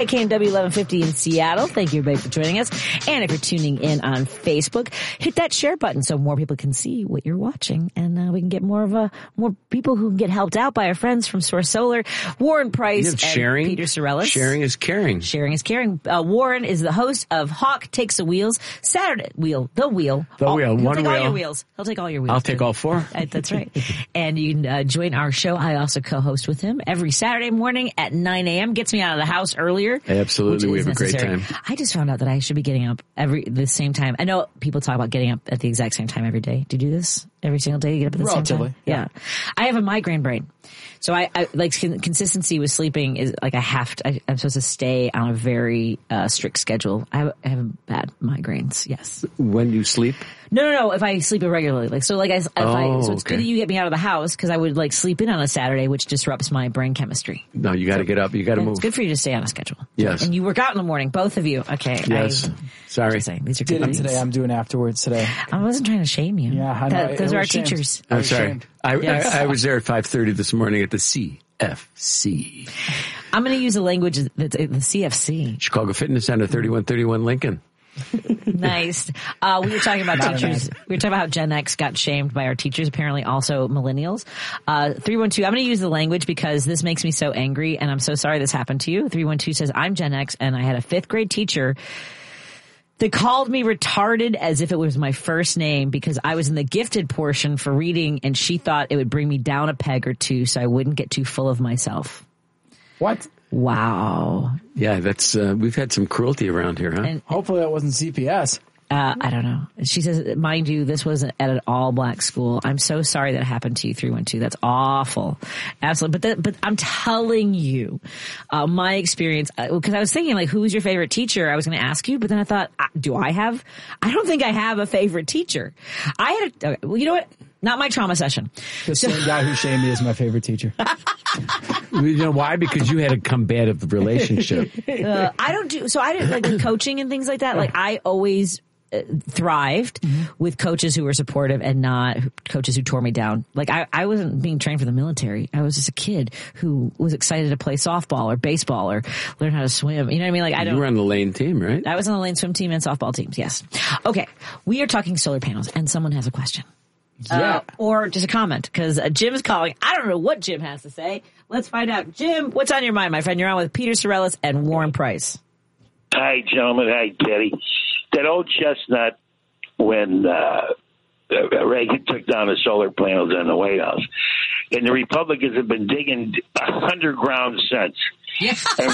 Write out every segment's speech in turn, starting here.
KMW 1150 in Seattle. Thank you, everybody, for joining us. And if you're tuning in on Facebook, hit that share button so more people can see what you're watching, and we can get more people who can get helped out by our friends from Source Solar, Warren Price and sharing, Peter Sorellis. Sharing is caring. Sharing is caring. Warren is the host of Hawk Takes the Wheels Saturday. He'll take all your wheels. He'll take all your wheels. I'll take all four. That's right. And you can join our show. I also co-host with him every Saturday morning at 9 a.m. Gets me out of the house earlier. Absolutely. We have necessary. A great time. I just found out that I should be getting up the same time. I know people talk about getting up at the exact same time every day. Do you do this every single day? You get up at the same time? Yeah. I have a migraine brain. So I like consistency with sleeping is like I'm supposed to stay on a very strict schedule. I have bad migraines. Yes. When you sleep? No. If I sleep irregularly, so it's good that you get me out of the house because I would sleep in on a Saturday, which disrupts my brain chemistry. No, you got to get up. You got to move. It's good for you to stay on a schedule. Yes. And you work out in the morning, both of you. Okay. Yes. Sorry. These are good things. Today. I'm doing afterwards today. I wasn't trying to shame you. Yeah, I know. Those are our teachers. I'm sorry. I was there at 5:30 this morning at the CFC. I'm going to use a language that's the CFC. Chicago Fitness Center, 3131 Lincoln. Nice. We were talking about teachers. We were talking about how Gen X got shamed by our teachers, apparently also millennials. 312, I'm going to use the language because this makes me so angry, and I'm so sorry this happened to you. 312 says, I'm Gen X, and I had a 5th grade teacher that called me retarded as if it was my first name because I was in the gifted portion for reading, and she thought it would bring me down a peg or two so I wouldn't get too full of myself. What? Wow. Yeah, that's we've had some cruelty around here, huh? And hopefully that wasn't CPS. I don't know. She says, mind you, this wasn't at an all-black school. I'm so sorry that happened to you, 312. That's awful. Absolutely. But I'm telling you, my experience, because I was thinking, who's your favorite teacher? I was going to ask you, but then I thought, I don't think I have a favorite teacher. You know what? Not my trauma session. The same guy who shamed me is my favorite teacher. You know why? Because you had a combative relationship. I didn't like coaching and things like that. I always thrived with coaches who were supportive and not coaches who tore me down. I wasn't being trained for the military. I was just a kid who was excited to play softball or baseball or learn how to swim. You know what I mean? You were on the Lane team, right? I was on the Lane swim team and softball teams. Yes. Okay. We are talking solar panels and someone has a question. Yeah. Or just a comment, because Jim's calling. I don't know what Jim has to say. Let's find out. Jim, what's on your mind, my friend? You're on with Peter Sorellis and Warren Price. Hi, gentlemen. Hi, Teddy. That old chestnut when Reagan took down the solar panels in the White House, and the Republicans have been digging underground since. Yeah. And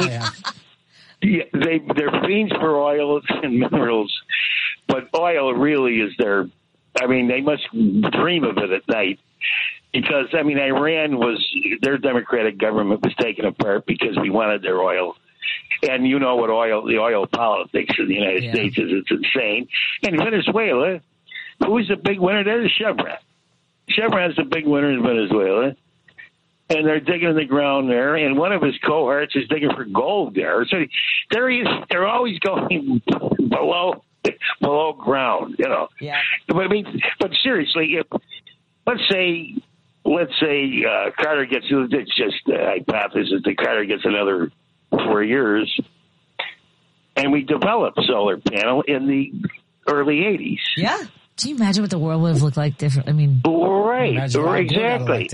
they're fiends for oils and minerals, but oil really is their... they must dream of it at night because, Iran their democratic government was taken apart because we wanted their oil. And you know what the oil politics in the United States is. It's insane. And Venezuela, who's the big winner there? Chevron. Chevron's the big winner in Venezuela. And they're digging in the ground there. And one of his cohorts is digging for gold there. So they're always going below ground, Yeah. But seriously, let's say Carter gets, it's just a hypothesis that Carter gets another 4 years, and we develop solar panel in the early 80s. Yeah. Can you imagine what the world would have looked like different? Right, exactly.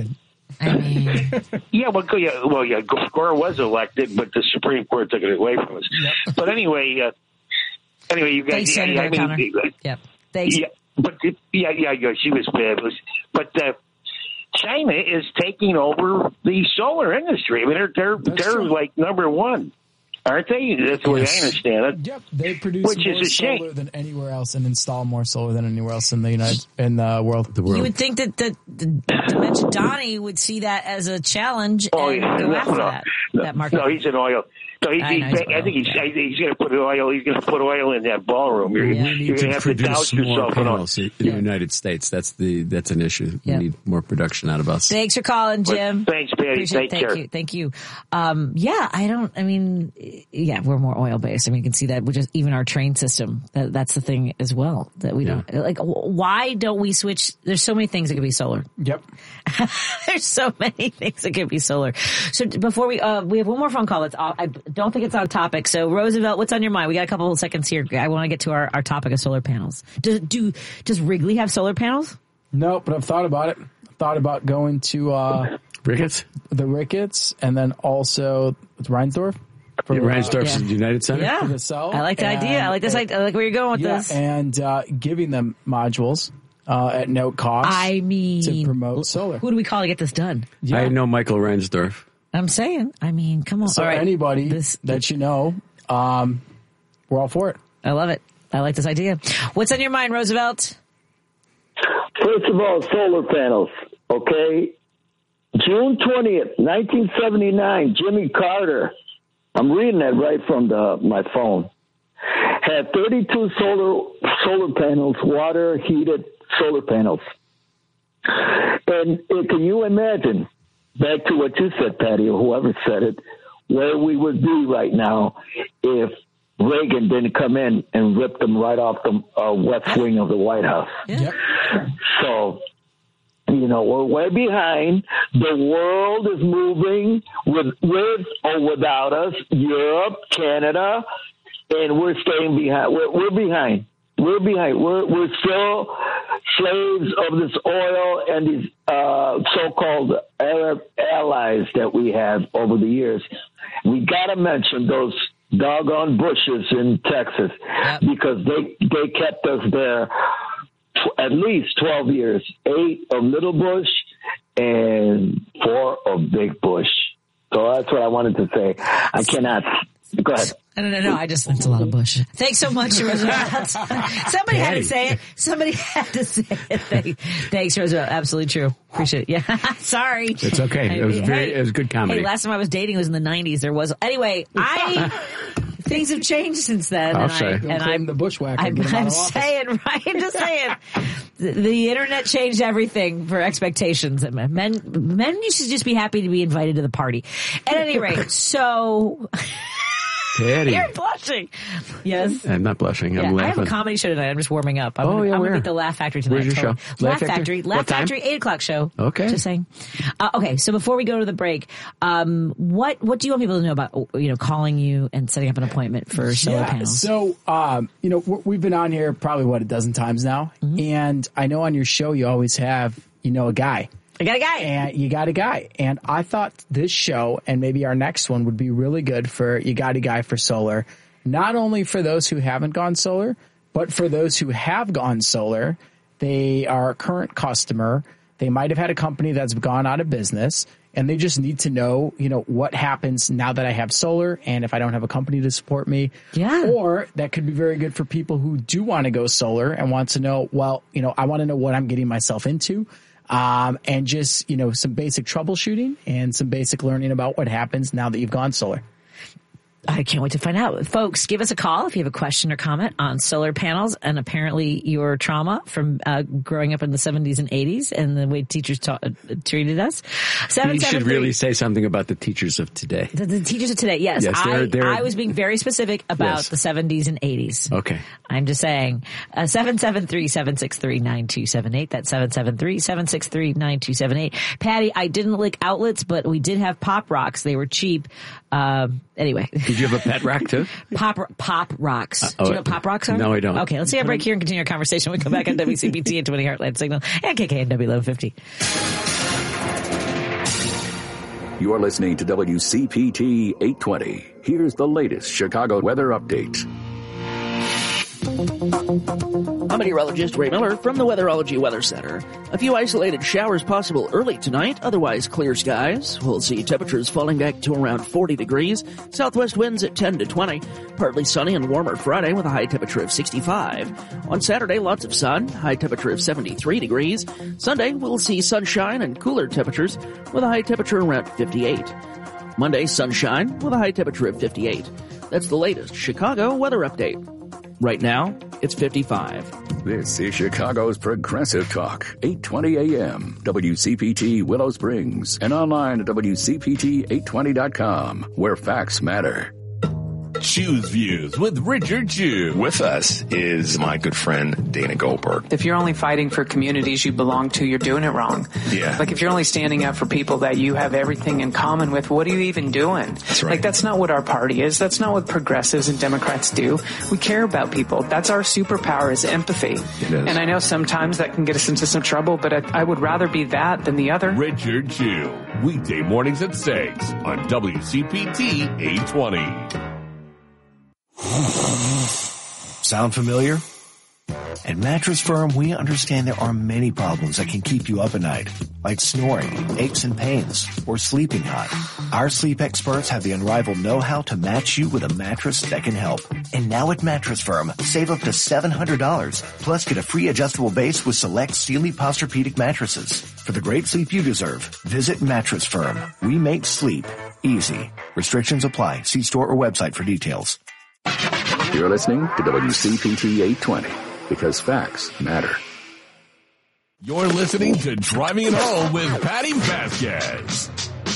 Gore was elected, but the Supreme Court took it away from us. Yep. But anyway, you guys. She was fabulous. But China is taking over the solar industry. They're like number one, aren't they? That's the way I understand it. Yep, they produce more solar than anywhere else and install more solar than anywhere else in the world. You would think that Dimension Donnie would see that as a challenge and go after that market. No, he's an oil. So I think he's going to put oil. He's going to put oil in that ballroom. You're going to have to douse yourself in the United States. That's an issue. We need more production out of us. Thanks for calling, Jim. Thanks, Patty. Take care. Thank you. We're more oil based. You can see that with just even our train system. That's the thing as well that we don't Why don't we switch? There's so many things that could be solar. Yep. There's so many things that could be solar. So before we have one more phone call. don't think it's on topic. So Roosevelt, what's on your mind? We got a couple of seconds here. I want to get to our topic of solar panels. Does Wrigley have solar panels? No, but I've thought about it. I've thought about going to Ricketts? The Ricketts, and then also Reinsdorf. Reinsdorf's United Center? Yeah. I like the idea. I like this. I like where you're going with this. And giving them modules at no cost. To promote solar. Who do we call to get this done? Yeah. I know Michael Reinsdorf. I'm saying. I mean, come on. So all right. Anybody that you know, we're all for it. I love it. I like this idea. What's on your mind, Roosevelt? First of all, solar panels, okay? June 20th, 1979, Jimmy Carter, I'm reading that right from my phone, had 32 solar panels, water-heated solar panels. And can you imagine, back to what you said, Patty, or whoever said it, where we would be right now if Reagan didn't come in and rip them right off the west wing of the White House. Yeah. So, we're way behind. The world is moving with or without us, Europe, Canada, and we're staying behind. We're behind. We're behind. We're still slaves of this oil and these so-called Arab allies that we have over the years. We got to mention those doggone Bushes in Texas, because they kept us there at least 12 years, 8 of Little Bush and 4 of Big Bush. So that's what I wanted to say. I cannot. Go ahead. No. That's a lot of Bush. Thanks so much, Roosevelt. Somebody had to say it. Somebody had to say it. Thanks, Roosevelt. Absolutely true. Appreciate it. Yeah. Sorry. It's okay. It was good comedy. Hey, last time I was dating was in the 90s. Anyway, things have changed since then. I'm the bushwhacker. I'm saying, right? I'm just saying. The internet changed everything for expectations. Men used to just be happy to be invited to the party. At any rate, so... Patty. You're blushing. Yes. I'm not blushing. I'm laughing. I have a comedy show tonight. I'm just warming up. I'm going to be at the Laugh Factory tonight. Where's your show? Laugh Factory. Laugh Factory, 8 o'clock show. Okay. Just saying. Okay, so before we go to the break, what do you want people to know about, calling you and setting up an appointment for solar panels? So, we've been on here probably, a dozen times now. Mm-hmm. And I know on your show you always have, a guy. I got a guy. And you got a guy. And I thought this show and maybe our next one would be really good for You Got a Guy for Solar. Not only for those who haven't gone solar, but for those who have gone solar. They are a current customer. They might have had a company that's gone out of business, and they just need to know, what happens now that I have solar and if I don't have a company to support me. Yeah. Or that could be very good for people who do want to go solar and want to know, I want to know what I'm getting myself into. And just, some basic troubleshooting and some basic learning about what happens now that you've gone solar. I can't wait to find out. Folks, give us a call if you have a question or comment on solar panels and apparently your trauma from growing up in the 70s and 80s and the way teachers treated us. You should really say something about the teachers of today. The teachers of today, yes. I was being very specific about the 70s and 80s. Okay. I'm just saying. 773-763-9278. That's 773-763-9278. Patty, I didn't lick outlets, but we did have Pop Rocks. They were cheap. Anyway. Did you have a pet rock too? Pop Rocks. Do you know what Pop Rocks are? No, I don't. Okay, let's take a break here and continue our conversation. We'll come back on WCPT and 20 Heartland Signal and KKNW 1150. You are listening to WCPT 820. Here's the latest Chicago weather update. I'm meteorologist Ray Miller from the Weatherology Weather Center. A few isolated showers possible early tonight, otherwise clear skies. We'll see temperatures falling back to around 40 degrees. Southwest winds at 10 to 20. Partly sunny and warmer Friday with a high temperature of 65. On Saturday, lots of sun, high temperature of 73 degrees. Sunday, we'll see sunshine and cooler temperatures with a high temperature around 58. Monday, sunshine with a high temperature of 58. That's the latest Chicago weather update. Right now, it's 55. This is Chicago's Progressive Talk, 820 AM, WCPT Willow Springs, and online at WCPT820.com, where facts matter. Shoes Views with Richard Chew. With us is my good friend Dana Goldberg. If you're only fighting for communities you belong to, you're doing it wrong. Yeah. Like if you're only standing up for people that you have everything in common with, what are you even doing? That's right. Like that's not what our party is. That's not what progressives and Democrats do. We care about people. That's our superpower is empathy. It is. And I know sometimes that can get us into some trouble, but I would rather be that than the other. Richard Chew. Weekday mornings at 6 on WCPT 820. Sound familiar? At Mattress Firm, we understand there are many problems that can keep you up at night, like snoring, aches and pains, or sleeping hot. Our sleep experts have the unrivaled know-how to match you with a mattress that can help. And now at Mattress Firm, save up to $700, plus get a free adjustable base with select Sealy Posturepedic mattresses. For the great sleep you deserve, visit Mattress Firm. We make sleep easy. Restrictions apply. See store or website for details. You're listening to WCPT 820 because facts matter. You're listening to Driving It Home with Patty Vasquez.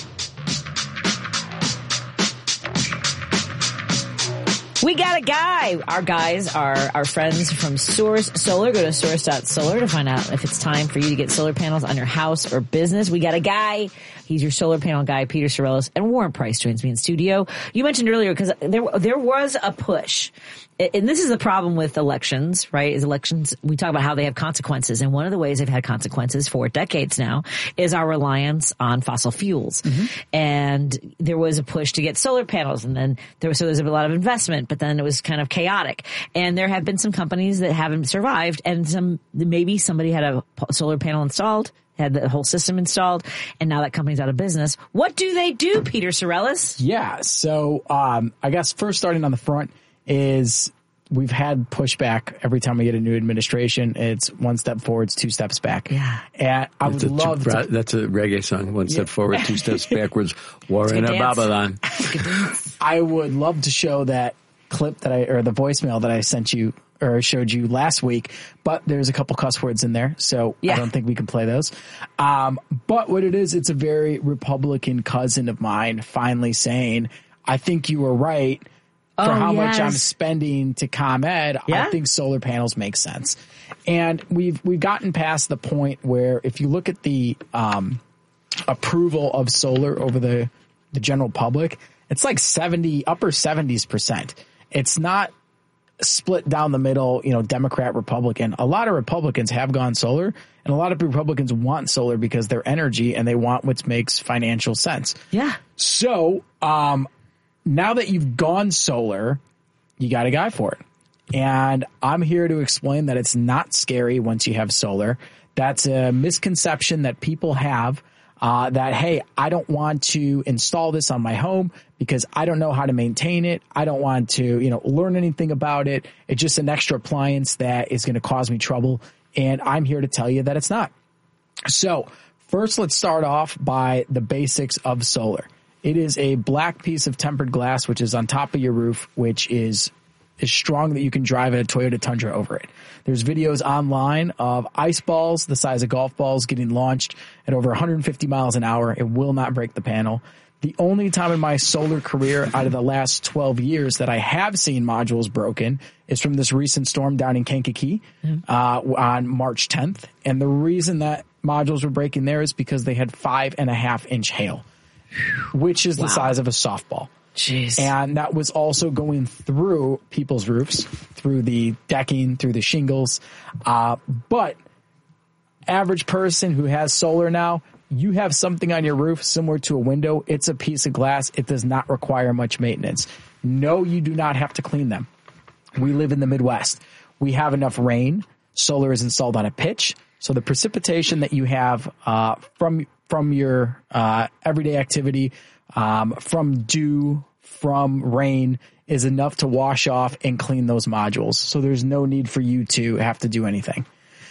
We got a guy. Our guys are our friends from Source Solar. Go to source.solar to find out if it's time for you to get solar panels on your house or business. We got a guy. He's your solar panel guy, Peter Sorellis, and Warren Price joins me in studio. You mentioned earlier, because there was a push. And this is the problem with elections, right? Is elections, we talk about how they have consequences. And one of the ways they've had consequences for decades now is our reliance on fossil fuels. Mm-hmm. And there was a push to get solar panels. And then there's a lot of investment, but then it was kind of chaotic. And there have been some companies that haven't survived, and maybe somebody had a solar panel installed, had the whole system installed, and now that company's out of business. What do they do, Peter Sorellis? Yeah, so I guess first starting on the front is we've had pushback every time we get a new administration. It's one step forward, two steps back. Yeah. And I would love to. That's a reggae song. One step forward, two steps backwards. War in a Babylon. I would love to show that clip or the voicemail that I sent you or showed you last week, but there's a couple cuss words in there, so I don't think we can play those. But what it is, it's a very Republican cousin of mine finally saying, I think you were right for how much I'm spending to ComEd. I think solar panels make sense. And we've gotten past the point where if you look at the approval of solar over the general public, it's like upper 70%. It's not split down the middle, Democrat, Republican. A lot of Republicans have gone solar, and a lot of Republicans want solar because they're energy and they want what makes financial sense. Yeah. So, now that you've gone solar, you got a guy for it. And I'm here to explain that it's not scary once you have solar. That's a misconception that people have, that, hey, I don't want to install this on my home because I don't know how to maintain it. I don't want to, learn anything about it. It's just an extra appliance that is going to cause me trouble. And I'm here to tell you that it's not. So first, let's start off by the basics of solar. It is a black piece of tempered glass, which is on top of your roof, which is strong that you can drive a Toyota Tundra over it. There's videos online of ice balls the size of golf balls getting launched at over 150 miles an hour. It will not break the panel. The only time in my solar career out of the last 12 years that I have seen modules broken is from this recent storm down in Kankakee on March 10th. And the reason that modules were breaking there is because they had 5.5-inch hail, which is the size of a softball. Jeez. And that was also going through people's roofs, through the decking, through the shingles. But average person who has solar now, you have something on your roof similar to a window. It's a piece of glass. It does not require much maintenance. No, you do not have to clean them. We live in the Midwest. We have enough rain. Solar is installed on a pitch. So the precipitation that you have from your everyday activity, from dew, from rain, is enough to wash off and clean those modules. So there's no need for you to have to do anything.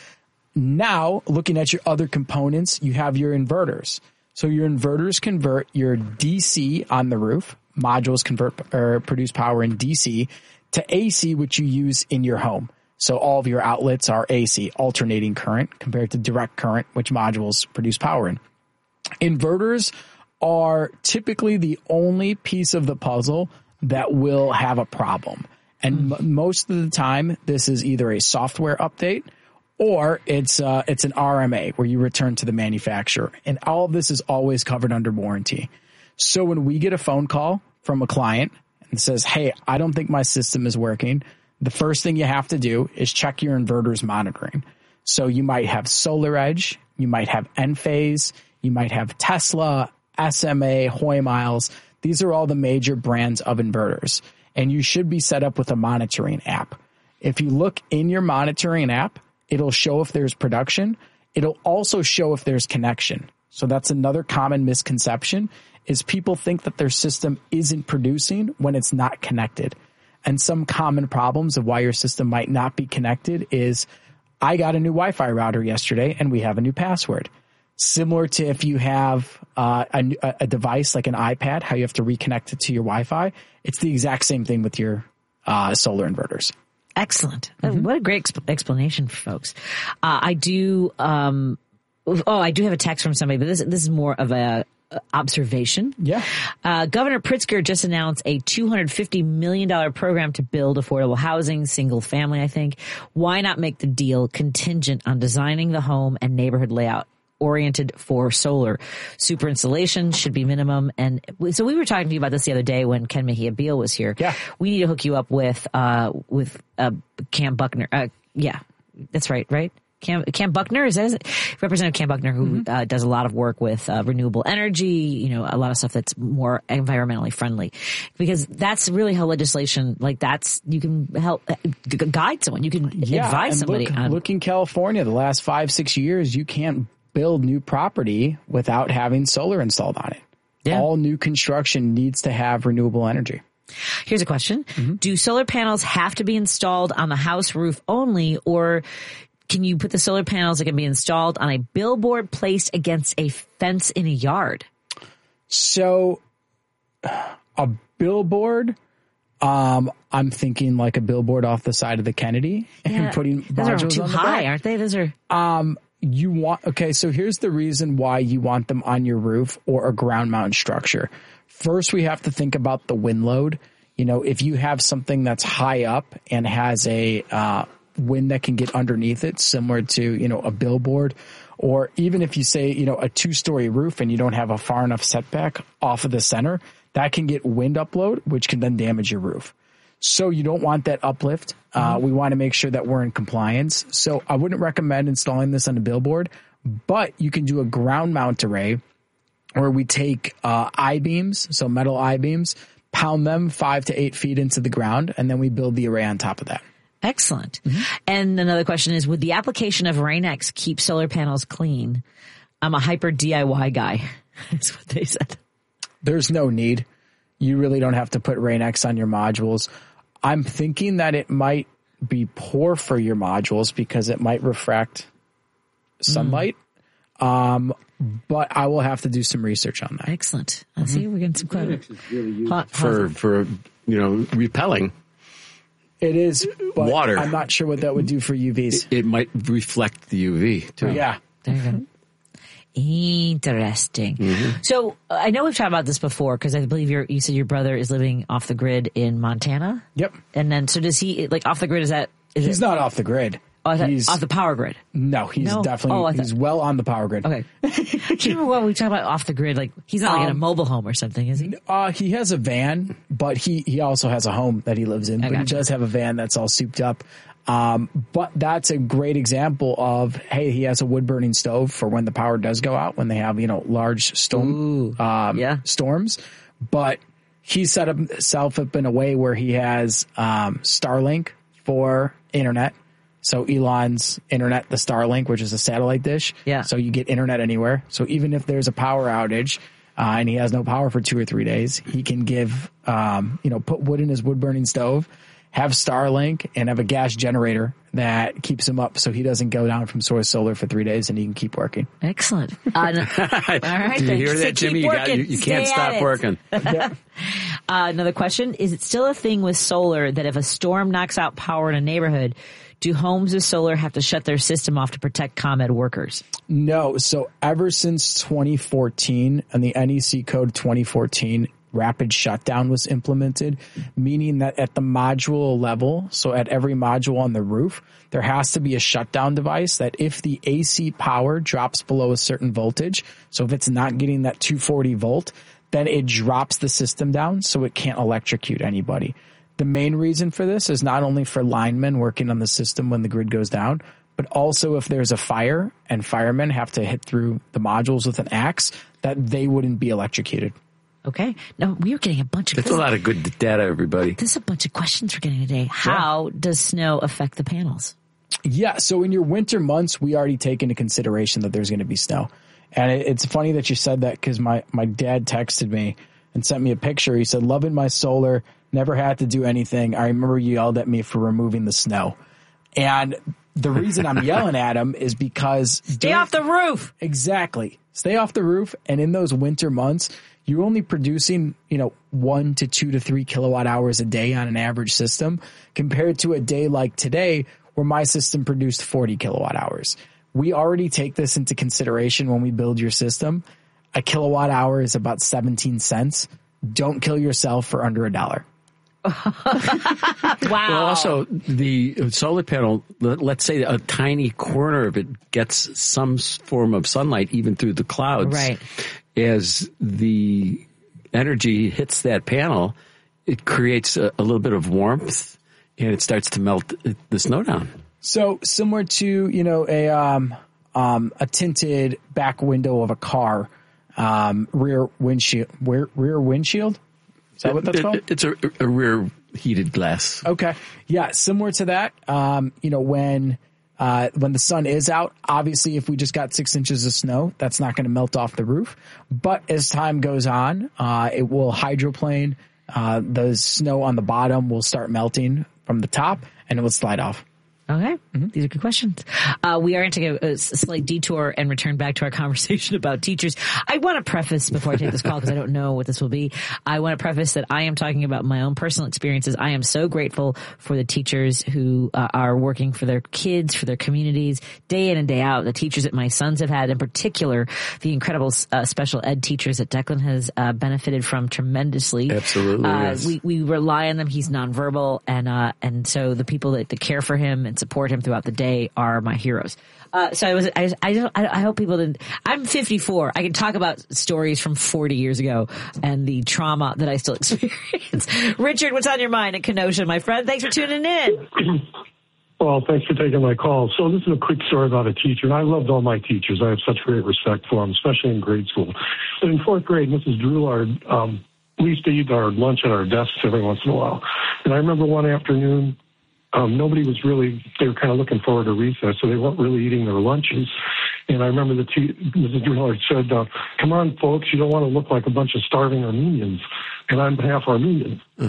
Now, looking at your other components, you have your inverters. So your inverters convert your DC on the roof. Modules produce power in DC to AC, which you use in your home. So all of your outlets are AC, alternating current, compared to direct current, which modules produce power in. Inverters are typically the only piece of the puzzle that will have a problem. And most of the time, this is either a software update or it's an RMA where you return to the manufacturer. And all of this is always covered under warranty. So when we get a phone call from a client and says, hey, I don't think my system is working, the first thing you have to do is check your inverter's monitoring. So you might have SolarEdge, you might have Enphase, you might have Tesla, SMA, Hoy Miles. These are all the major brands of inverters. And you should be set up with a monitoring app. If you look in your monitoring app, it'll show if there's production. It'll also show if there's connection. So that's another common misconception is people think that their system isn't producing when it's not connected. And some common problems of why your system might not be connected is I got a new Wi-Fi router yesterday and we have a new password. Similar to if you have a device like an iPad, how you have to reconnect it to your Wi-Fi. It's the exact same thing with your solar inverters. Excellent. What a great explanation for folks. I do have a text from somebody, but this is more of a observation. Yeah. Governor Pritzker just announced a $250 million program to build affordable housing, single family, I think. Why not make the deal contingent on designing the home and neighborhood layout oriented for solar? Super installation should be minimum. And so we were talking to you about this the other day when Ken Mejia Beal was here. Yeah. We need to hook you up with Cam Buckner. Yeah, that's right? Cam Buckner is Representative Cam Buckner, who does a lot of work with renewable energy, a lot of stuff that's more environmentally friendly, because that's really how legislation like you can help guide someone. You can advise somebody. Look in California, the last 5-6 years, you can't build new property without having solar installed on it. Yeah. All new construction needs to have renewable energy. Here's a question. Do solar panels have to be installed on the house roof only, or can you put the solar panels that can be installed on a billboard placed against a fence in a yard? So a billboard, I'm thinking like a billboard off the side of the Kennedy and putting those modules are too on the high, back. aren't they? Those are so here's the reason why you want them on your roof or a ground mount structure. First, we have to think about the wind load. If you have something that's high up and has a wind that can get underneath it, similar to, a billboard, or even if you say, a 2-story roof and you don't have a far enough setback off of the center, that can get wind upload, which can then damage your roof. So you don't want that uplift. We want to make sure that we're in compliance. So I wouldn't recommend installing this on a billboard, but you can do a ground mount array where we take I-beams, so metal I-beams, pound them 5 to 8 feet into the ground, and then we build the array on top of that. Excellent. And another question is, would the application of Rain-X keep solar panels clean? I'm a hyper DIY guy. That's what they said. There's no need. You really don't have to put Rain-X on your modules. I'm thinking that it might be poor for your modules because it might refract sunlight. But I will have to do some research on that. Excellent. Let's see, we're getting some credit. For repelling. It is, but water. I'm not sure what that would do for UVs. It might reflect the UV too. Yeah. There you go. Interesting. So I know we've talked about this before because I believe you said your brother is living off the grid in Montana. Yep. And then, so does he, like, off the grid? He's not off the grid. Oh, he's off the power grid. No, he's definitely, he's well on the power grid. Okay. Do you remember when we talked about off the grid? Like, he's not like in a mobile home or something, is he? He has a van, but he also has a home that he lives in. But he does have a van that's all souped up. But that's a great example of, hey, he has a wood burning stove for when the power does go out, when they have, large storms. But he set himself up in a way where he has, Starlink for internet. So Elon's internet, the Starlink, which is a satellite dish. Yeah. So you get internet anywhere. So even if there's a power outage, and he has no power for 2 or 3 days, he can give, put wood in his wood burning stove, have Starlink, and have a gas generator that keeps him up so he doesn't go down from Source Solar for 3 days and he can keep working. Excellent. All right. Do you hear that, Jimmy? You can't stop working. Another question. Is it still a thing with solar that if a storm knocks out power in a neighborhood, do homes with solar have to shut their system off to protect ComEd workers? No. So ever since 2014 and the NEC code 2014, rapid shutdown was implemented, meaning that at the module level, so at every module on the roof, there has to be a shutdown device that if the AC power drops below a certain voltage, so if it's not getting that 240 volt, then it drops the system down so it can't electrocute anybody. The main reason for this is not only for linemen working on the system when the grid goes down, but also if there's a fire and firemen have to hit through the modules with an axe, that they wouldn't be electrocuted. Okay. Now, we are getting a bunch of... That's a lot of good data, everybody. There's a bunch of questions we're getting today. How does snow affect the panels? Yeah, so in your winter months, we already take into consideration that there's going to be snow. And it's funny that you said that because my dad texted me and sent me a picture. He said, loving my solar, never had to do anything. I remember you yelled at me for removing the snow. And the reason I'm yelling at him is because... Stay off the roof! Exactly. Stay off the roof. And in those winter months, you're only producing, 1 to 2 to 3 kilowatt hours a day on an average system compared to a day like today where my system produced 40 kilowatt hours. We already take this into consideration when we build your system. A kilowatt hour is about 17 cents. Don't kill yourself for under $1. Wow. Well, also, the solar panel, let's say a tiny corner of it gets some form of sunlight even through the clouds. Right. As the energy hits that panel, it creates a little bit of warmth and it starts to melt the snow down. So similar to, a tinted back window of a car, rear windshield. Is that what that's called? It's a rear heated glass. Okay. Yeah. Similar to that, when the sun is out, obviously if we just got 6 inches of snow, that's not going to melt off the roof. But as time goes on, it will hydroplane. The snow on the bottom will start melting from the top and it will slide off. Okay. These are good questions. We are going to take a slight detour and return back to our conversation about teachers. I want to preface before I take this call because I don't know what this will be. I want to preface that I am talking about my own personal experiences. I am so grateful for the teachers who are working for their kids, for their communities, day in and day out. The teachers that my sons have had, in particular, the incredible special ed teachers that Declan has benefited from tremendously. Absolutely. Yes. We rely on them. He's nonverbal, and so the people that care for him and support him throughout the day are my heroes. So I hope people didn't. I'm 54. I can talk about stories from 40 years ago and the trauma that I still experience. Richard, what's on your mind at Kenosha, my friend? Thanks for tuning in. Well, thanks for taking my call. So this is a quick story about a teacher, and I loved all my teachers. I have such great respect for them, especially in grade school. But in fourth grade, Mrs. Drulard, we used to eat our lunch at our desks every once in a while. And I remember one afternoon, nobody was really, they were kind of looking forward to recess, so they weren't really eating their lunches. And I remember Mrs. Drulard said, come on, folks, you don't want to look like a bunch of starving Armenians. And I'm half Armenian. So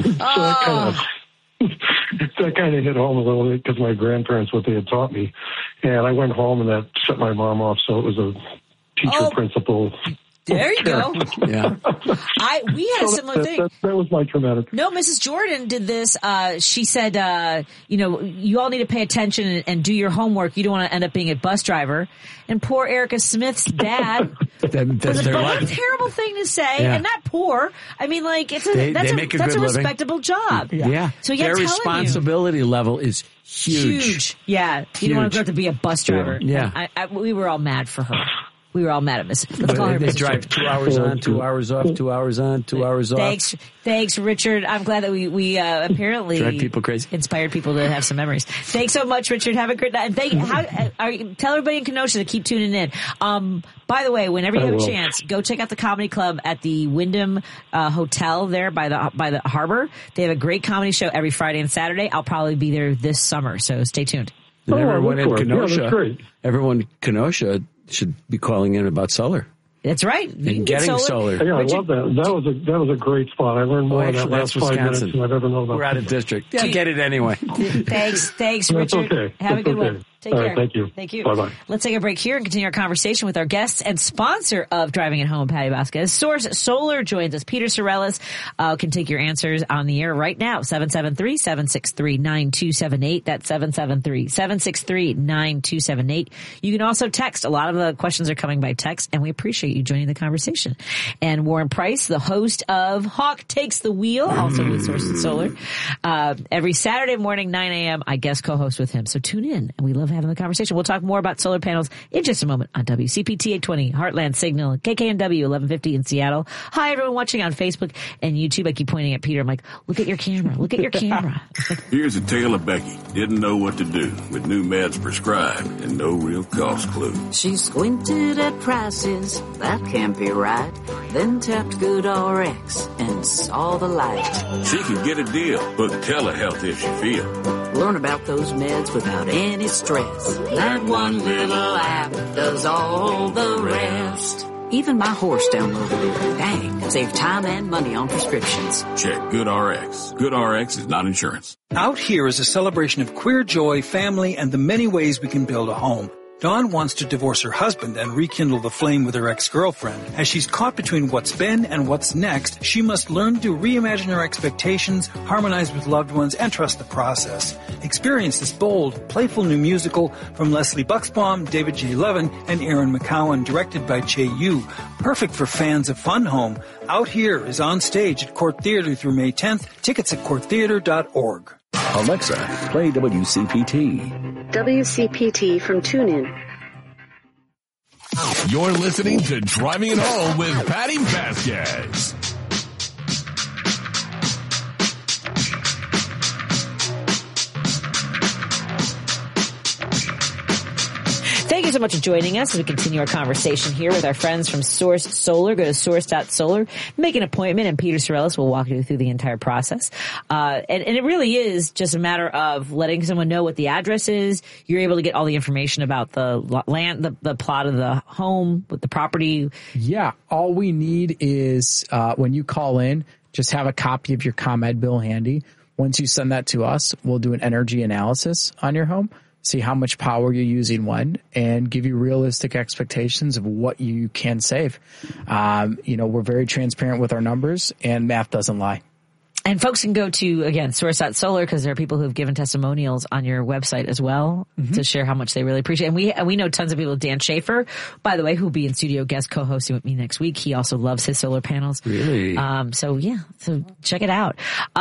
that kind of hit home a little bit because my grandparents, what they had taught me. And I went home and that set my mom off, so it was a teacher principal. There you go. Yeah. We had a similar thing. That was my traumatic. No, Mrs. Jordan did this. She said, you all need to pay attention and do your homework. You don't want to end up being a bus driver. And poor Erica Smith's dad was a terrible thing to say, and not poor. I mean, like that's a respectable job. Yeah. So their responsibility level is huge. Yeah. You don't want to grow up to be a bus driver. Yeah. We were all mad for her. We were all mad at Miss. Let's call her They Mrs. drive 2 hours on, 2 hours off, 2 hours on, 2 hours off. Thanks, Richard. I'm glad that we apparently drive people crazy. Inspired people to have some memories. Thanks so much, Richard. Have a great night. And tell everybody in Kenosha to keep tuning in. By the way, whenever you have a chance, go check out the comedy club at the Wyndham Hotel there by the harbor. They have a great comedy show every Friday and Saturday. I'll probably be there this summer, so stay tuned. And everyone in Kenosha should be calling in about solar. That's right. And getting solar. Yeah, I love that. That was a great spot. I learned more in that last 5 minutes than I've ever known about. We're out of district. Yeah, get it anyway. Thanks, Richard. Okay. Have a good one. Take All care. right, thank you. Thank you. Bye-bye. Let's take a break here and continue our conversation with our guests and sponsor of Driving It Home, Patty Vasquez. Source Solar joins us. Peter Sorellis can take your answers on the air right now. 773-763-9278. That's 773-763-9278. You can also text. A lot of the questions are coming by text, and we appreciate you joining the conversation. And Warren Price, the host of Hawk Takes the Wheel, also with Source and Solar. Every Saturday morning, 9 a.m., I guest co-host with him. So tune in, and we love having the conversation. We'll talk more about solar panels in just a moment on WCPT 820, Heartland Signal, KKNW 1150 in Seattle. Hi, everyone watching on Facebook and YouTube. I keep pointing at Peter. I'm like, look at your camera. Look at your camera. Here's a tale of Becky. Didn't know what to do with new meds prescribed and no real cost clue. She squinted at prices, that can't be right. Then tapped GoodRx and saw the light. She can get a deal. Book telehealth if she feel. Learn about those meds without any stress. That one little app does all the rest. Even my horse downloaded it. Dang, save time and money on prescriptions. Check GoodRx. GoodRx is not insurance. Out Here is a celebration of queer joy, family, and the many ways we can build a home. Dawn wants to divorce her husband and rekindle the flame with her ex-girlfriend. As she's caught between what's been and what's next, she must learn to reimagine her expectations, harmonize with loved ones, and trust the process. Experience this bold, playful new musical from Leslie Buxbaum, David J. Levin, and Aaron McCowan, directed by Che Yu. Perfect for fans of Fun Home. Out Here is on stage at Court Theater through May 10th. Tickets at courttheater.org. Alexa, play WCPT. WCPT from TuneIn. You're listening to Driving It Home with Patty Vasquez. Thank you so much for joining us as we continue our conversation here with our friends from Source Solar. Go to source.solar, make an appointment, and Peter Sorellis will walk you through the entire process. And it really is just a matter of letting someone know what the address is. You're able to get all the information about the land, the plot of the home, with the property. Yeah. All we need is when you call in, just have a copy of your ComEd bill handy. Once you send that to us, we'll do an energy analysis on your home, see how much power you're using when, and give you realistic expectations of what you can save. We're very transparent with our numbers, and math doesn't lie. And folks can go to, again, source.solar, because there are people who have given testimonials on your website as well to share how much they really appreciate. And we know tons of people. Dan Schaefer, by the way, who'll be in studio guest co-hosting with me next week. He also loves his solar panels. Really? So check it out.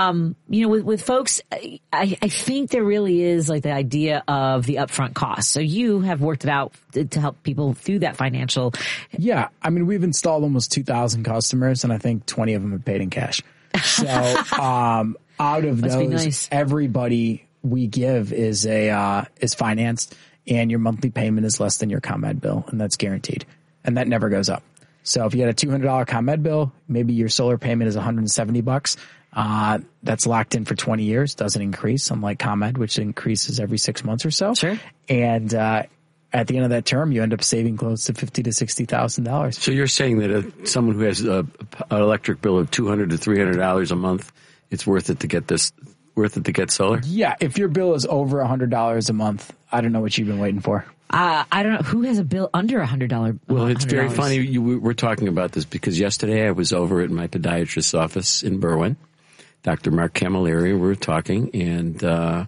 With folks, I think there really is like the idea of the upfront cost. So you have worked it out to help people through that financial. Yeah. I mean, we've installed almost 2,000 customers, and I think 20 of them have paid in cash. So, out of those, everybody we give is financed, and your monthly payment is less than your ComEd bill, and that's guaranteed. And that never goes up. So if you had a $200 ComEd bill, maybe your solar payment is $170. That's locked in for 20 years, doesn't increase, unlike ComEd, which increases every 6 months or so. Sure. And, at the end of that term, you end up saving close to $50,000 to $60,000. So you're saying that someone who has an electric bill of $200 to $300 a month, it's worth it to get solar? Yeah, if your bill is over $100 a month, I don't know what you've been waiting for. I don't know who has a bill under $100. Well, it's very funny we're talking about this because yesterday I was over at my podiatrist's office in Berwyn, Dr. Mark Camilleri. We were talking, and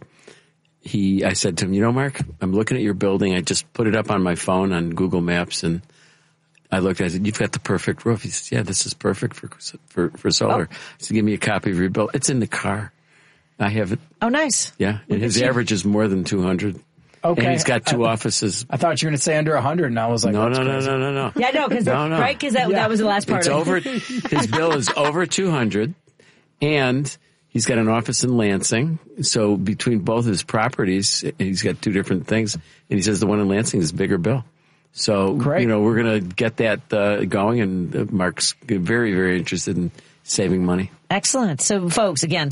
I said to him, Mark, I'm looking at your building. I just put it up on my phone on Google Maps, and I said, you've got the perfect roof. He says, yeah, this is perfect for solar. I said, give me a copy of your bill. It's in the car. I have it. Oh, nice. Yeah. And his average is more than 200. Okay. And he's got two offices. I thought you were going to say under 100, and I was like, no. Yeah, no, because right? Because that was the last part of it. His bill is over 200, and he's got an office in Lansing. So between both his properties, he's got two different things. And he says the one in Lansing is a bigger bill. So, great. We're going to get that going. And Mark's very, very interested in saving money. Excellent. So, folks, again,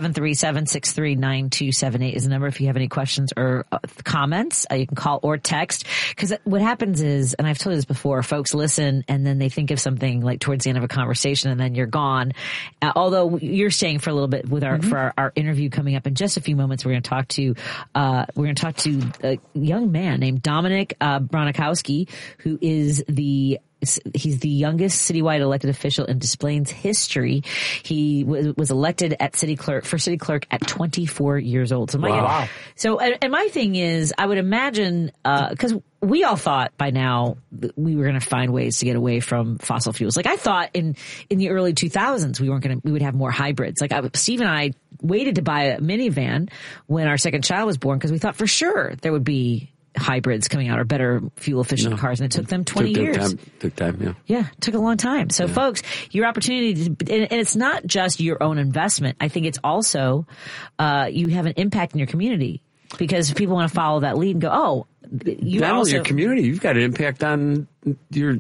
773-763-9278 is the number if you have any questions or comments. You can call or text. Because what happens is, and I've told you this before, folks listen and then they think of something like towards the end of a conversation and then you're gone. Although you're staying for a little bit with for our interview coming up in just a few moments. We're going to talk to a young man named Dominic Bronikowski, who is he's the youngest citywide elected official in Des Plaines history. He was elected for city clerk at 24 years old. So my thing is, I would imagine, because we all thought by now that we were going to find ways to get away from fossil fuels. Like I thought in the early 2000s we would have more hybrids. Like Steve and I waited to buy a minivan when our second child was born because we thought for sure there would be hybrids coming out or better fuel efficient cars, and it took them 20 years. Took time, yeah. Yeah, it took a long time. So folks, your opportunity and it's not just your own investment. I think it's also, you have an impact in your community because people want to follow that lead and go, oh, not only your community, you've got an impact on the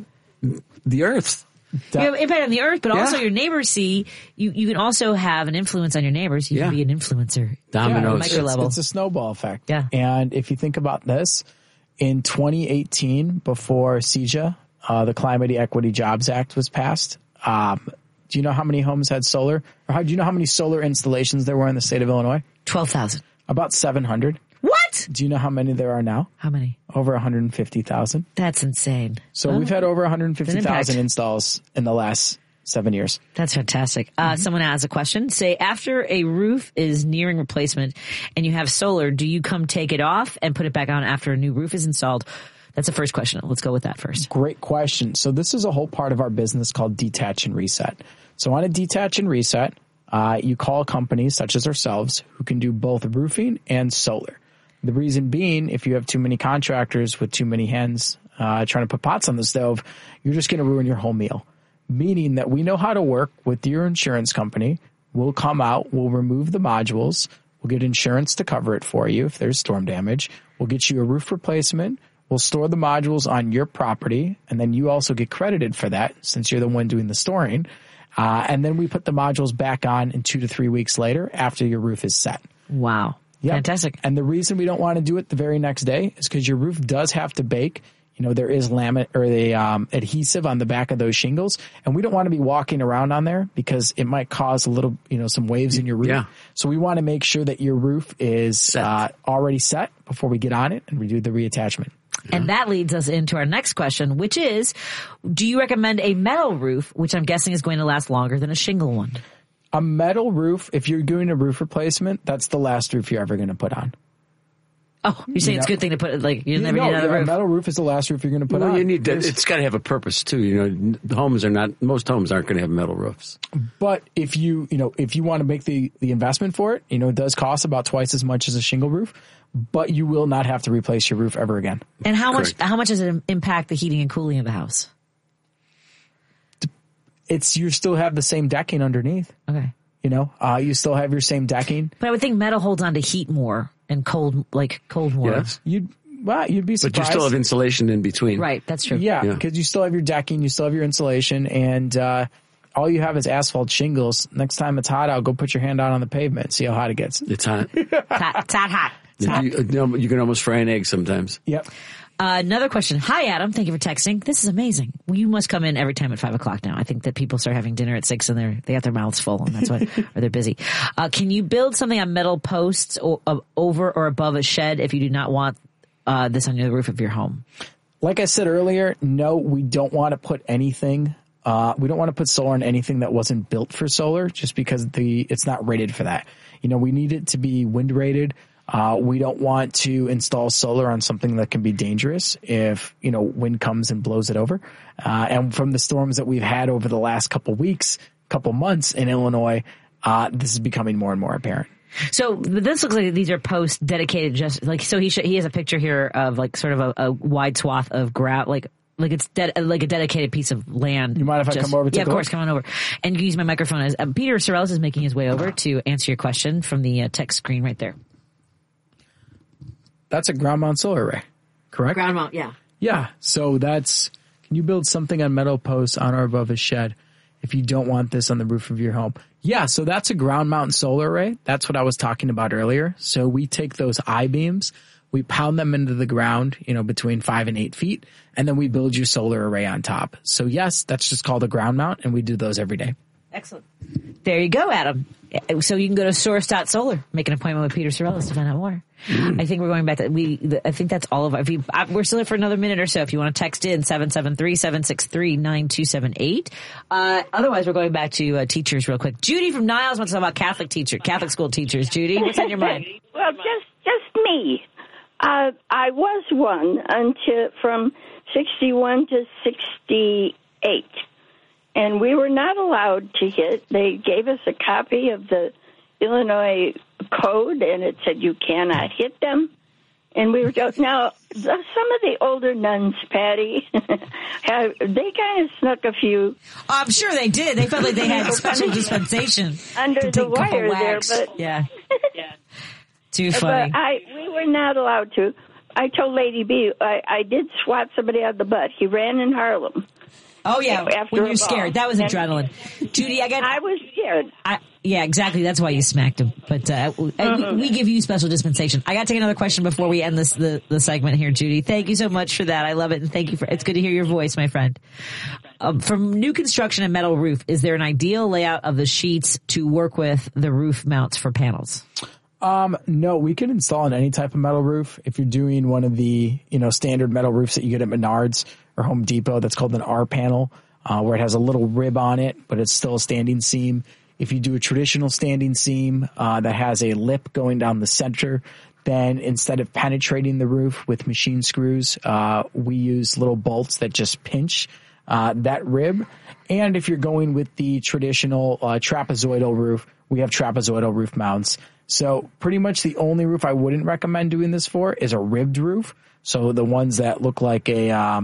earth. You have impact on the earth, but also your neighbors see you can also have an influence on your neighbors. You can be an influencer. Dominoes. Micro level. It's a snowball effect. Yeah. And if you think about this, in 2018, before CEJA, the Climate Equity Jobs Act was passed, do you know how many homes had solar? Or do you know how many solar installations there were in the state of Illinois? 12,000. About 700. What? Do you know how many there are now? How many? Over 150,000. That's insane. So we've had over 150,000 installs in the last 7 years. That's fantastic. Someone has a question. Say, after a roof is nearing replacement and you have solar, do you come take it off and put it back on after a new roof is installed? That's the first question. Let's go with that first. Great question. So this is a whole part of our business called Detach and Reset. So on a Detach and Reset, you call companies such as ourselves who can do both roofing and solar. The reason being, if you have too many contractors with too many hens trying to put pots on the stove, you're just going to ruin your whole meal. Meaning that we know how to work with your insurance company. We'll come out, we'll remove the modules, we'll get insurance to cover it for you if there's storm damage. We'll get you a roof replacement. We'll store the modules on your property, and then you also get credited for that since you're the one doing the storing. And then we put the modules back on in 2 to 3 weeks later after your roof is set. Wow. Yep. Fantastic. And the reason we don't want to do it the very next day is because your roof does have to bake. You know, there is laminate or the adhesive on the back of those shingles, and we don't want to be walking around on there because it might cause a little, some waves in your roof. Yeah. So we want to make sure that your roof is already set before we get on it and we do the reattachment. And that leads us into our next question, which is, do you recommend a metal roof, which I'm guessing is going to last longer than a shingle one? A metal roof, if you're doing a roof replacement, that's the last roof you're ever going to put on. Oh, you're saying it's a good thing to put, you never need another roof? A metal roof is the last roof you're going to put on. You need that. It's got to have a purpose too. Most homes aren't going to have metal roofs. But if you want to make the investment for it, it does cost about twice as much as a shingle roof, but you will not have to replace your roof ever again. And how much does it impact the heating and cooling of the house? You still have the same decking underneath. Okay. You still have your same decking. But I would think metal holds on to heat more and cold more. Yes. You'd be surprised. But you still have insulation in between. Right, that's true. Yeah, because you still have your decking, you still have your insulation, and all you have is asphalt shingles. Next time it's hot, I'll go put your hand out on the pavement and see how hot it gets. It's hot. It's hot. You can almost fry an egg sometimes. Yep. Another question. Hi, Adam. Thank you for texting. This is amazing. You must come in every time at 5 o'clock now. I think that people start having dinner at 6 and they got their mouths full, and that's why, or they're busy. Can you build something on metal posts over or above a shed if you do not want this on the roof of your home? Like I said earlier, no, we don't want to put anything. We don't want to put solar on anything that wasn't built for solar, just because it's not rated for that. We need it to be wind rated. We don't want to install solar on something that can be dangerous if, wind comes and blows it over. And from the storms that we've had over the last couple months in Illinois, this is becoming more and more apparent. So this looks like these are posts dedicated he has a picture here of sort of a wide swath of ground, like it's like a dedicated piece of land. You mind if I come over? Yeah, of course, come on over. And you can use my microphone as Peter Sorrells is making his way over to answer your question from the text screen right there. That's a ground mount solar array, correct? Ground mount, yeah. Yeah. So can you build something on metal posts on or above a shed if you don't want this on the roof of your home. Yeah, so that's a ground mount solar array. That's what I was talking about earlier. So we take those I-beams, we pound them into the ground, between 5 and 8 feet, and then we build your solar array on top. So yes, that's just called a ground mount, and we do those every day. Excellent. There you go, Adam. So you can go to source.solar, make an appointment with Peter Sorellis to find out more. I think we're going back to, I think that's all of our, we're still here for another minute or so. If you want to text in 773-763-9278. Otherwise, we're going back to teachers real quick. Judy from Niles wants to talk about Catholic school teachers. Judy, what's on your mind? Well, just me. I was one until from 61 to 68. And we were not allowed to hit. They gave us a copy of the Illinois Code, and it said you cannot hit them. And we were told, now, some of the older nuns, Patty, they kind of snuck a few. I'm sure they did. They felt like they had special dispensation. Under the wire there, but. Yeah. Too funny. But we were not allowed to. I told Lady B, I did swat somebody on the butt. He ran in Harlem. Oh, yeah, when you're scared. That was adrenaline. Judy, I was scared. Yeah, exactly. That's why you smacked him. But we give you special dispensation. I got to take another question before we end the segment here, Judy. Thank you so much for that. I love it, and thank you it's good to hear your voice, my friend. From new construction and metal roof, is there an ideal layout of the sheets to work with the roof mounts for panels? No, we can install on any type of metal roof. If you're doing one of the, standard metal roofs that you get at Menards or Home Depot, that's called an R panel, where it has a little rib on it, but it's still a standing seam. If you do a traditional standing seam, that has a lip going down the center, then instead of penetrating the roof with machine screws, we use little bolts that just pinch, that rib. And if you're going with the traditional, trapezoidal roof, we have trapezoidal roof mounts. So pretty much the only roof I wouldn't recommend doing this for is a ribbed roof. So the ones that look like a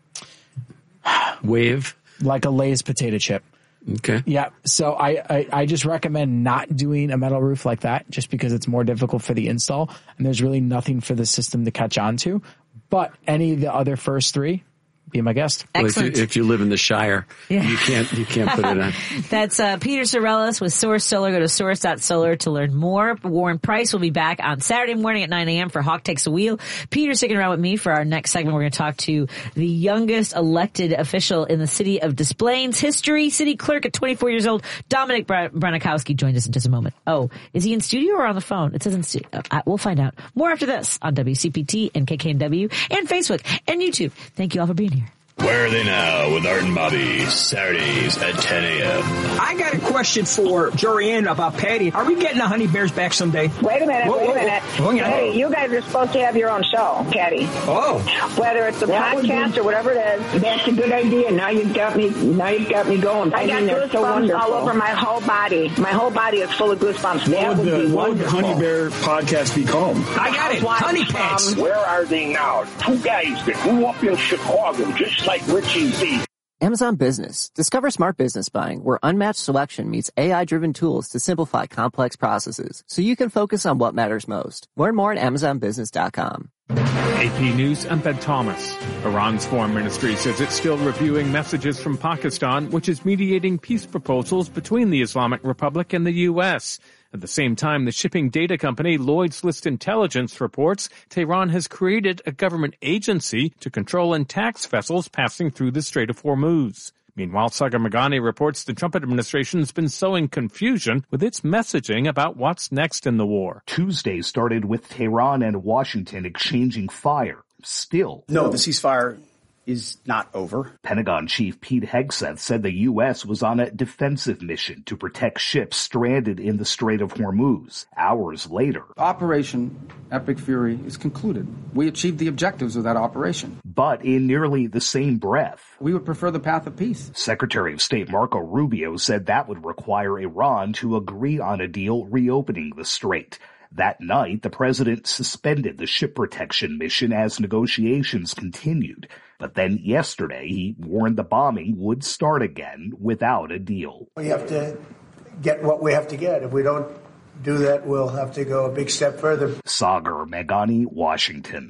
wave, like a Lay's potato chip. Okay. Yeah. So I just recommend not doing a metal roof like that, just because it's more difficult for the install and there's really nothing for the system to catch on to. But any of the other first three, be my guest. Well, if you live in the Shire, you can't put it on. That's Peter Sorellis with Source Solar. Go to source.solar to learn more. Warren Price will be back on Saturday morning at 9 a.m. for Hawk Takes a Wheel. Peter's sticking around with me for our next segment. We're going to talk to the youngest elected official in the city of Des Plaines history. City clerk at 24 years old, Dominic Branikowski joined us in just a moment. Oh, is he in studio or on the phone? It says in studio. We'll find out. More after this on WCPT and KKNW and Facebook and YouTube. Thank you all for being here. Where are they now with Art and Bobby, Saturdays at 10 a.m. I got a question for Jorianne about Patty. Are we getting the Honey Bears back someday? Wait a minute. Hey, you guys are supposed to have your own show, Patty. Oh. Whether it's a podcast or whatever it is. That's a good idea. Now you've got me going. I got goosebumps all over my whole body. My whole body is full of goosebumps. What would Honey Bear podcast be called? I got it. Honey Pets. Where are they now? Two guys that grew up in Chicago, just like Richie Z. Amazon Business. Discover smart business buying, where unmatched selection meets AI-driven tools to simplify complex processes, so you can focus on what matters most. Learn more at AmazonBusiness.com. AP News, I'm Ben Thomas. Iran's foreign ministry says it's still reviewing messages from Pakistan, which is mediating peace proposals between the Islamic Republic and the U.S. At the same time, the shipping data company Lloyd's List Intelligence reports Tehran has created a government agency to control and tax vessels passing through the Strait of Hormuz. Meanwhile, Sagar Meghani reports the Trump administration has been sowing confusion with its messaging about what's next in the war. Tuesday started with Tehran and Washington exchanging fire. Still, no, the ceasefire is not over. Pentagon Chief Pete Hegseth said the U.S. was on a defensive mission to protect ships stranded in the Strait of Hormuz. Hours later, Operation Epic Fury is concluded. We achieved the objectives of that operation. But in nearly the same breath, we would prefer the path of peace. Secretary of State Marco Rubio said that would require Iran to agree on a deal reopening the strait. That night, the president suspended the ship protection mission as negotiations continued. But then yesterday, he warned the bombing would start again without a deal. We have to get what we have to get. If we don't do that, we'll have to go a big step further. Sagar Meghani, Washington.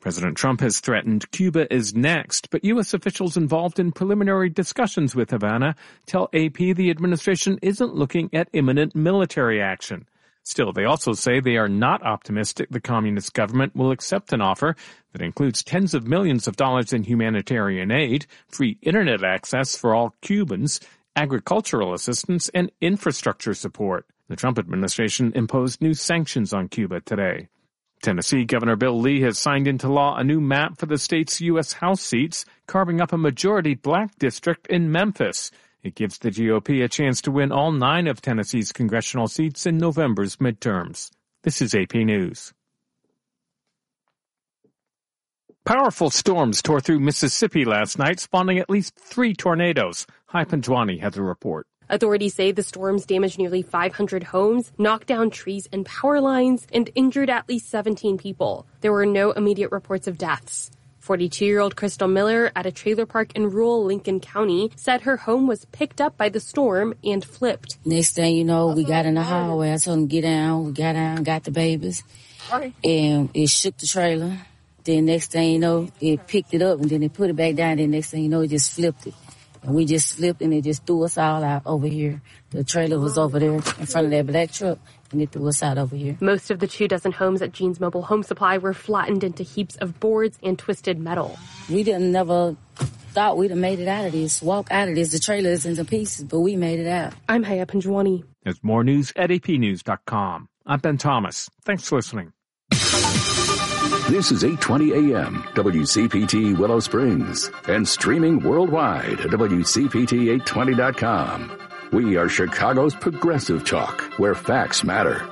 President Trump has threatened Cuba is next, but U.S. officials involved in preliminary discussions with Havana tell AP the administration isn't looking at imminent military action. Still, they also say they are not optimistic the communist government will accept an offer that includes tens of millions of dollars in humanitarian aid, free internet access for all Cubans, agricultural assistance, and infrastructure support. The Trump administration imposed new sanctions on Cuba today. Tennessee Governor Bill Lee has signed into law a new map for the state's U.S. House seats, carving up a majority black district in Memphis. It gives the GOP a chance to win all 9 of Tennessee's congressional seats in November's midterms. This is AP News. Powerful storms tore through Mississippi last night, spawning at least 3 tornadoes. Hai Panjwani has a report. Authorities say the storms damaged nearly 500 homes, knocked down trees and power lines, and injured at least 17 people. There were no immediate reports of deaths. 42-year-old Crystal Miller at a trailer park in rural Lincoln County said her home was picked up by the storm and flipped. Next thing you know, we got in the hallway. I told them get down. We got down, got the babies, and it shook the trailer. Then next thing you know, it picked it up, and then it put it back down. Then next thing you know, it just flipped it. And we just flipped, and it just threw us all out over here. The trailer was over there in front of that black truck, and it threw us out over here. Most of the 24 homes at Jean's Mobile Home Supply were flattened into heaps of boards and twisted metal. We never thought we'd have made it out of this, walk out of this. The trailer is in pieces, but we made it out. I'm Haya Panjwani. There's more news at apnews.com. I'm Ben Thomas. Thanks for listening. This is 820 AM, WCPT Willow Springs, and streaming worldwide at WCPT820.com. We are Chicago's progressive talk, where facts matter.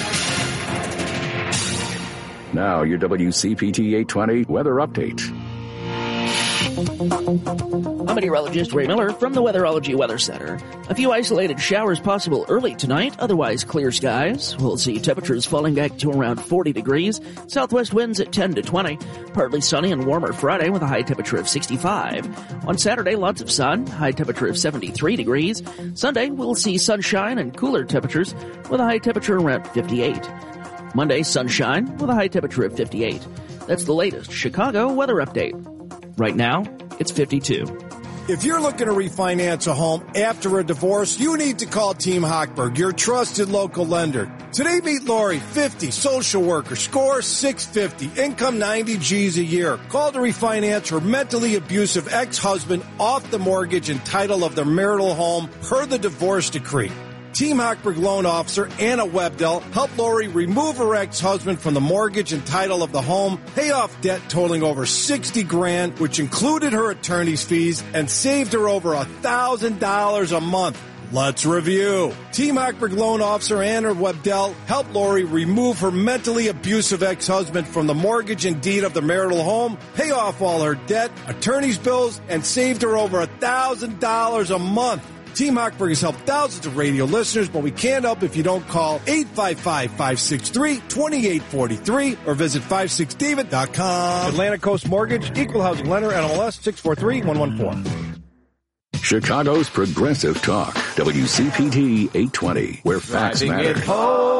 Now, your WCPT 820 weather update. I'm meteorologist Ray Miller from the Weatherology Weather Center. A few isolated showers possible early tonight, otherwise clear skies. We'll see temperatures falling back to around 40 degrees. Southwest winds at 10 to 20. Partly sunny and warmer Friday with a high temperature of 65. On Saturday, lots of sun, high temperature of 73 degrees. Sunday, we'll see sunshine and cooler temperatures with a high temperature around 58. Monday, sunshine with a high temperature of 58. That's the latest Chicago weather update. Right now, it's 52. If you're looking to refinance a home after a divorce, you need to call Team Hochberg, your trusted local lender. Today, meet Lori, 50, social worker, score 650, income 90 G's a year. Call to refinance her mentally abusive ex-husband off the mortgage and title of their marital home per the divorce decree. Team Hochberg loan officer Anna Webdell helped Lori remove her ex-husband from the mortgage and title of the home, pay off debt totaling over $60,000, which included her attorney's fees, and saved her over $1,000 a month. Let's review. Team Hochberg loan officer Anna Webdell helped Lori remove her mentally abusive ex-husband from the mortgage and deed of the marital home, pay off all her debt, attorney's bills, and saved her over $1,000 a month. Team Hochberg has helped thousands of radio listeners, but we can't help if you don't call 855-563-2843 or visit 56david.com. Atlantic Coast Mortgage, Equal Housing Lender, NMLS 643114. Chicago's progressive talk, WCPT 820, where facts matter.